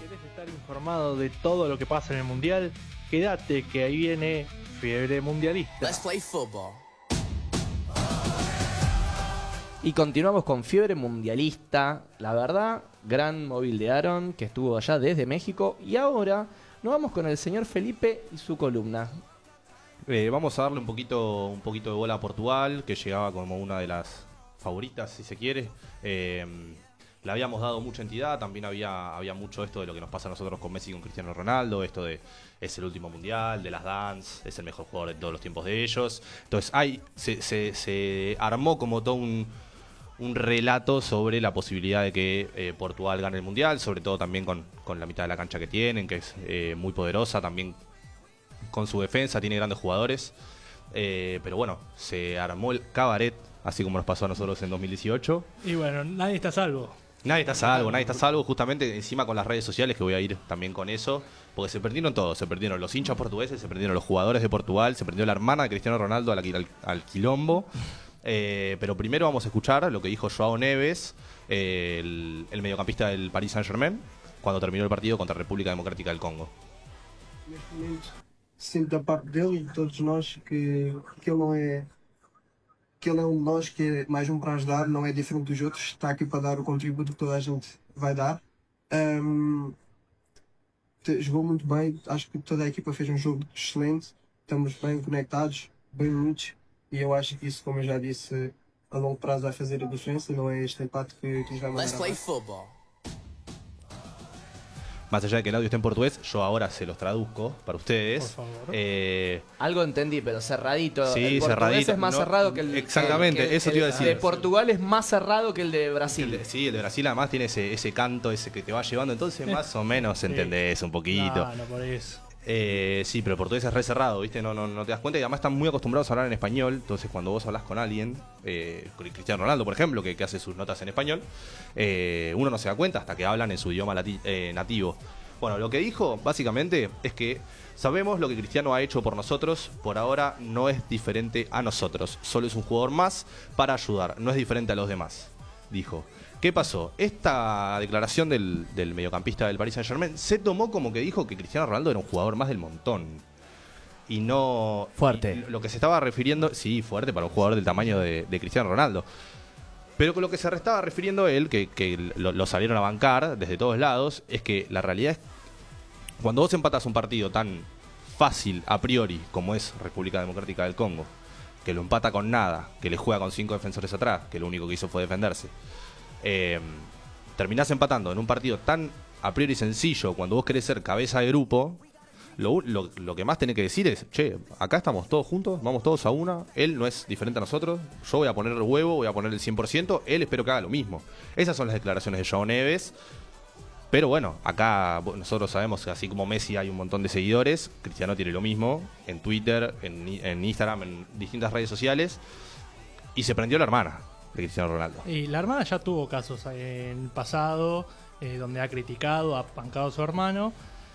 querés estar informado de todo lo que pasa en el Mundial, quédate que ahí viene Fiebre Mundialista. Let's play football. Y continuamos con Fiebre Mundialista. La verdad, gran móvil de Aaron, que estuvo allá desde México. Y ahora nos vamos con el señor Felipe y su columna. Vamos a darle un poquito de bola a Portugal, que llegaba como una de las favoritas, si se quiere. Le habíamos dado mucha entidad, también había mucho esto de lo que nos pasa a nosotros con Messi y con Cristiano Ronaldo, esto de es el último mundial, de las dance, es el mejor jugador de todos los tiempos de ellos. Entonces se armó como todo un relato sobre la posibilidad de que Portugal gane el mundial, sobre todo también con la mitad de la cancha que tienen, que es muy poderosa, también con su defensa, tiene grandes jugadores. Pero bueno, se armó el cabaret, así como nos pasó a nosotros en 2018. Y bueno, nadie está a salvo. Nadie está a salvo, justamente encima con las redes sociales, que voy a ir también con eso, porque se perdieron todos, se perdieron los hinchas portugueses, se perdieron los jugadores de Portugal, se perdió la hermana de Cristiano Ronaldo al quilombo. Pero primero vamos a escuchar lo que dijo João Neves, el mediocampista del Paris Saint-Germain, cuando terminó el partido contra República Democrática del Congo. Neste momento sinto da parte dele e de todos nós que ele é nós que é mais para ajudar, não é diferente dos outros, está aqui para dar o contributo que toda a gente vai dar. Jogou muito bem, acho que toda a equipa fez um jogo excelente, estamos bem conectados, bem unidos, e eu acho que isso, como eu já disse, a longo prazo vai fazer a diferença, não é este empate que nos vai mandar Let's play abaixo. football. Más allá de que el audio esté en portugués, yo ahora se los traduzco para ustedes. Por favor. Algo entendí, pero cerradito. Sí, el portugués cerradito. es más No, cerrado que el... exactamente, eso te iba a decir. El de Portugal es más cerrado que el de Brasil. Sí, el de Brasil además tiene ese canto, ese que te va llevando, entonces más o menos entendés un poquito. No, por eso. Sí, pero el portugués es re cerrado, ¿viste? No te das cuenta y además están muy acostumbrados a hablar en español. Entonces, cuando vos hablas con alguien, con Cristiano Ronaldo, por ejemplo, que hace sus notas en español, uno no se da cuenta hasta que hablan en su idioma nativo. Bueno, lo que dijo básicamente es que sabemos lo que Cristiano ha hecho por nosotros, por ahora no es diferente a nosotros, solo es un jugador más para ayudar, no es diferente a los demás, dijo. ¿Qué pasó? Esta declaración del mediocampista del Paris Saint-Germain se tomó como que dijo que Cristiano Ronaldo era un jugador más del montón. Y no... Fuerte. Y lo que se estaba refiriendo... Sí, fuerte para un jugador del tamaño de Cristiano Ronaldo. Pero con lo que se estaba refiriendo él, que lo salieron a bancar desde todos lados, es que la realidad es cuando vos empatas un partido tan fácil a priori como es República Democrática del Congo, que lo empata con nada, que le juega con 5 defensores atrás, que lo único que hizo fue defenderse, terminás empatando en un partido tan a priori sencillo, cuando vos querés ser cabeza de grupo, lo que más tenés que decir es, che, acá estamos todos juntos, vamos todos a una, él no es diferente a nosotros, yo voy a poner el huevo, voy a poner el 100%, él espero que haga lo mismo. Esas son las declaraciones de João Neves, pero bueno, acá nosotros sabemos que así como Messi hay un montón de seguidores, Cristiano tiene lo mismo, en Twitter, en Instagram, en distintas redes sociales, y se prendió la hermana de Cristiano Ronaldo. Y la hermana ya tuvo casos en el pasado donde ha criticado, ha pancado a su hermano.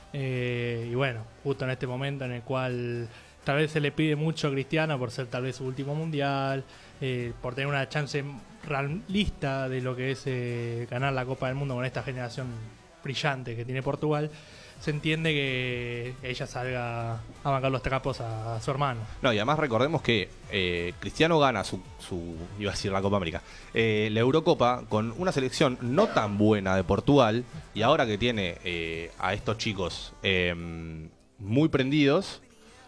Y bueno, justo en este momento en el cual tal vez se le pide mucho a Cristiano por ser tal vez su último mundial, por tener una chance realista de lo que es ganar la Copa del Mundo con esta generación brillante que tiene Portugal, se entiende que ella salga a bancar los trapos a su hermano. No, y además recordemos que Cristiano gana su iba a decir la Copa América, la Eurocopa con una selección no tan buena de Portugal, y ahora que tiene a estos chicos muy prendidos,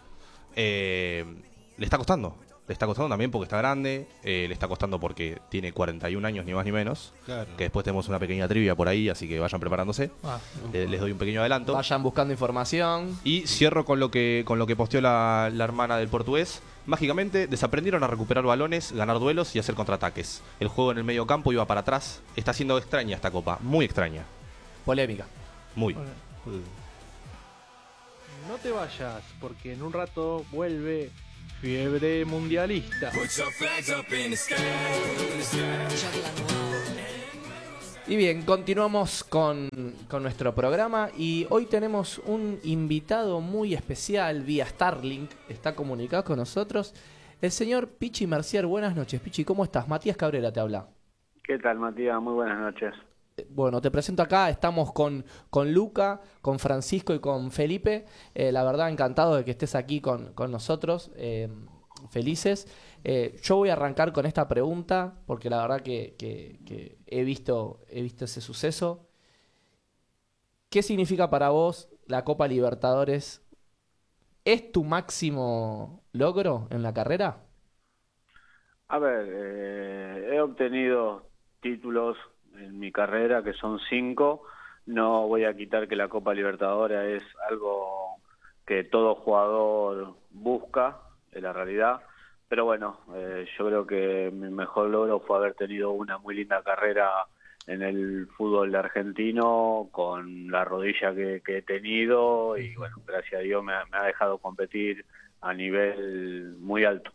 le está costando. Le está costando también porque está grande, le está costando porque tiene 41 años, ni más ni menos. Claro. Que después tenemos una pequeña trivia por ahí, así que vayan preparándose. Les doy un pequeño adelanto. Vayan buscando información. Y cierro con lo que posteó la hermana del portugués. Mágicamente desaprendieron a recuperar balones, ganar duelos y hacer contraataques. El juego en el medio campo iba para atrás. Está siendo extraña esta copa, muy extraña. Polémica. Muy. No te vayas, porque en un rato vuelve Fiebre Mundialista. Y bien, continuamos con nuestro programa y hoy tenemos un invitado muy especial vía Starlink, está comunicado con nosotros, el señor Pichi Mercier. Buenas noches, Pichi, ¿cómo estás? Matías Cabrera te habla. ¿Qué tal, Matías? Muy buenas noches. bueno, te presento acá, estamos con Luca, con Francisco y con Felipe. La verdad, encantado de que estés aquí con nosotros, felices. Yo voy a arrancar con esta pregunta, porque la verdad que he visto ese suceso. ¿Qué significa para vos la Copa Libertadores? ¿Es tu máximo logro en la carrera? A ver, he obtenido títulos en mi carrera que son 5. No voy a quitar que la Copa Libertadores es algo que todo jugador busca, en la realidad. Pero bueno, yo creo que mi mejor logro fue haber tenido una muy linda carrera en el fútbol argentino, con la rodilla que he tenido, y bueno, gracias a Dios me ha dejado competir a nivel muy alto.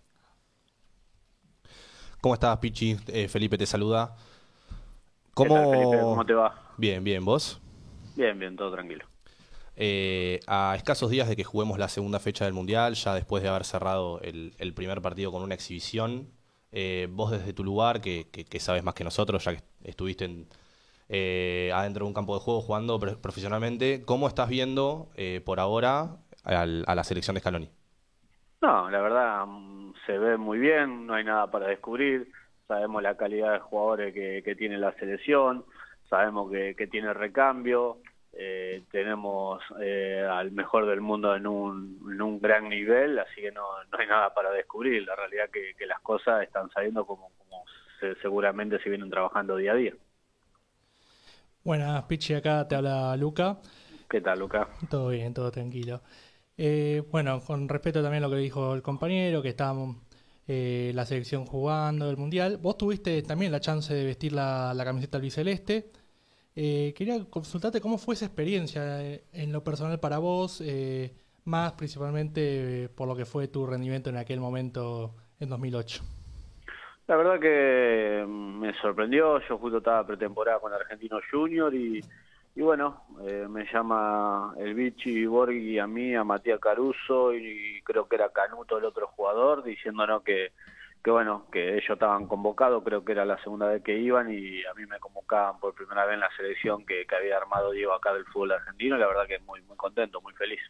¿Cómo estás, Pichi? Felipe te saluda. ¿Qué tal, Felipe? ¿Cómo te va? Bien, bien, ¿vos? Bien, todo tranquilo. A escasos días de que juguemos la segunda fecha del Mundial, ya después de haber cerrado el primer partido con una exhibición, vos desde tu lugar, que sabes más que nosotros, ya que estuviste adentro de un campo de juego jugando profesionalmente, ¿cómo estás viendo por ahora a la selección de Scaloni? No, la verdad se ve muy bien, no hay nada para descubrir, sabemos la calidad de jugadores que tiene la selección, sabemos que tiene recambio, tenemos al mejor del mundo en un gran nivel, así que no hay nada para descubrir. La realidad que las cosas están saliendo como seguramente se vienen trabajando día a día. Buenas, Pichi, acá te habla Luca. ¿Qué tal, Luca? Todo bien, todo tranquilo. Bueno, con respecto también a lo que dijo el compañero, que estábamos la selección jugando el Mundial, vos tuviste también la chance de vestir la camiseta albiceleste. Quería consultarte cómo fue esa experiencia en lo personal para vos, más principalmente por lo que fue tu rendimiento en aquel momento en 2008. La verdad que me sorprendió, yo justo estaba pretemporada con Argentino Junior y bueno, me llama el Vichy Borghi a mí, a Matías Caruso y creo que era Canuto el otro jugador, diciéndonos que bueno, que ellos estaban convocados, creo que era la segunda vez que iban y a mí me convocaban por primera vez en la selección que había armado Diego acá del fútbol argentino, y la verdad que muy contento, muy feliz.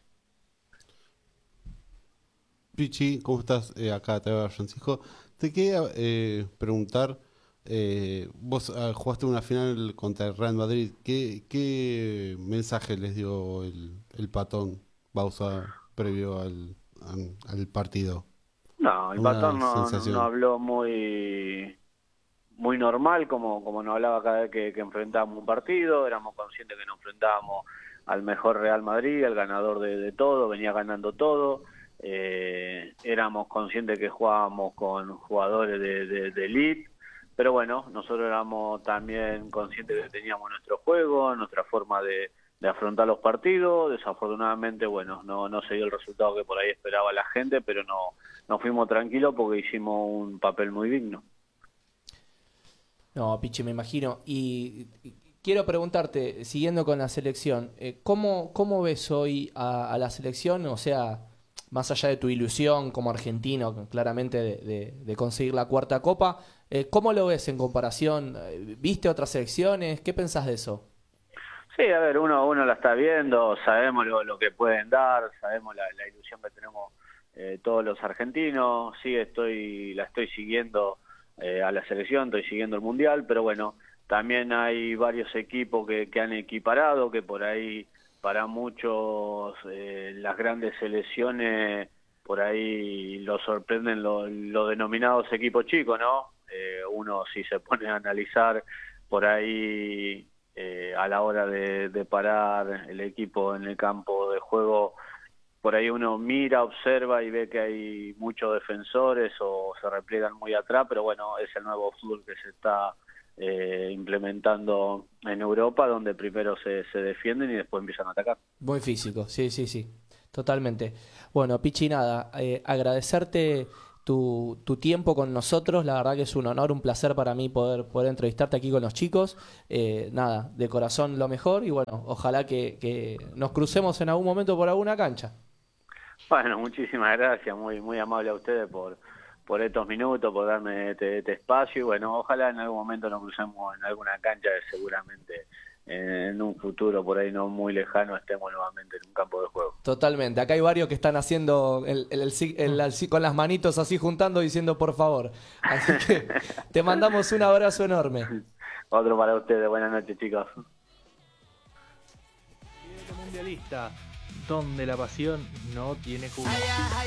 Pichi, ¿cómo estás? Acá te habla Francisco. Te quería preguntar, vos jugaste una final contra el Real Madrid, ¿qué mensaje les dio el patón Bauza previo al partido? No, el patón no habló muy normal como nos hablaba cada vez que enfrentábamos un partido. Éramos conscientes que nos enfrentábamos al mejor Real Madrid, al ganador de todo, venía ganando todo. Éramos conscientes que jugábamos con jugadores de elite, pero bueno, nosotros éramos también conscientes que teníamos nuestro juego, nuestra forma de afrontar los partidos. Desafortunadamente, bueno, no se dio el resultado que por ahí esperaba la gente, pero no fuimos tranquilos porque hicimos un papel muy digno. No, Pichi, me imagino. Y quiero preguntarte, siguiendo con la selección, ¿cómo ves hoy a la selección? O sea, más allá de tu ilusión como argentino, claramente de conseguir la cuarta copa, ¿cómo lo ves en comparación? ¿Viste otras selecciones? ¿Qué pensás de eso? Sí, a ver, uno la está viendo, sabemos lo que pueden dar, sabemos la ilusión que tenemos todos los argentinos. Sí, la estoy siguiendo a la selección, estoy siguiendo el Mundial, pero bueno, también hay varios equipos que han equiparado, que por ahí para muchos las grandes selecciones por ahí lo sorprenden los denominados equipos chicos, ¿no? Uno si se pone a analizar por ahí a la hora de parar el equipo en el campo de juego, por ahí uno mira, observa y ve que hay muchos defensores o se repliegan muy atrás, pero bueno, es el nuevo fútbol que se está implementando en Europa, donde primero se defienden y después empiezan a atacar. Muy físico, sí, totalmente. Bueno, Pichi, nada, agradecerte tu tiempo con nosotros. La verdad que es un honor, un placer para mí poder entrevistarte aquí con los chicos. Nada, de corazón lo mejor y bueno, ojalá que nos crucemos en algún momento por alguna cancha. Bueno, muchísimas gracias, muy amable a ustedes por por estos minutos, por darme este espacio, y bueno, ojalá en algún momento nos crucemos en alguna cancha que seguramente en un futuro por ahí no muy lejano estemos nuevamente en un campo de juego. Totalmente. Acá hay varios que están haciendo con las manitos así juntando diciendo por favor. Así que te mandamos un abrazo enorme. Otro para ustedes. Buenas noches, chicos. Mundialista, donde la pasión no tiene cura.